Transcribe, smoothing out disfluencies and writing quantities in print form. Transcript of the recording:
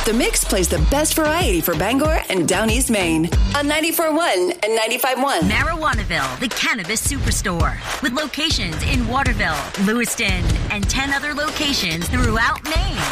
The Mix plays the best variety for Bangor and Down East Maine on 94.1 and 95.1. Marijuanaville, the cannabis superstore, with locations in Waterville, Lewiston, and 10 other locations throughout Maine.